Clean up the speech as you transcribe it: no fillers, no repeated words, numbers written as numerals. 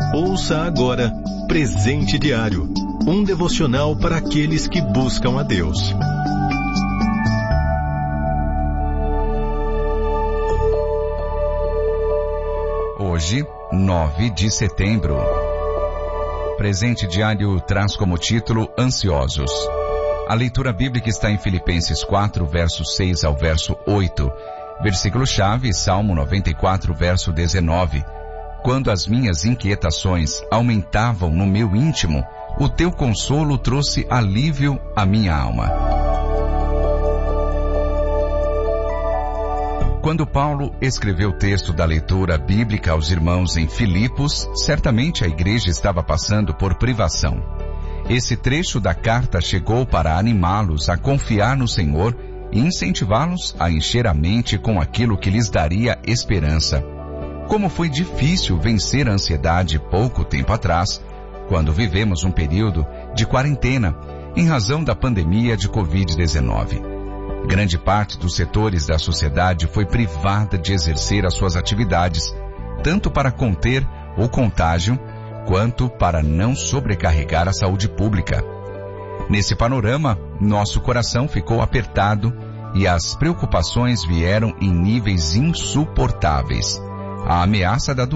Ouça agora Presente Diário, um devocional para aqueles que buscam a Deus. Hoje, 9 de setembro. Presente Diário traz como título Ansiosos. A leitura bíblica está em Filipenses 4, verso 6 ao verso 8. Versículo-chave, Salmo 94, verso 19. Quando as minhas inquietações aumentavam no meu íntimo, o teu consolo trouxe alívio à minha alma. Quando Paulo escreveu o texto da leitura bíblica aos irmãos em Filipos, certamente a igreja estava passando por privação. Esse trecho da carta chegou para animá-los a confiar no Senhor e incentivá-los a encher a mente com aquilo que lhes daria esperança. Como foi difícil vencer a ansiedade pouco tempo atrás, quando vivemos um período de quarentena em razão da pandemia de Covid-19. Grande parte dos setores da sociedade foi privada de exercer as suas atividades, tanto para conter o contágio, quanto para não sobrecarregar a saúde pública. Nesse panorama, nosso coração ficou apertado e as preocupações vieram em níveis insuportáveis. A ameaça da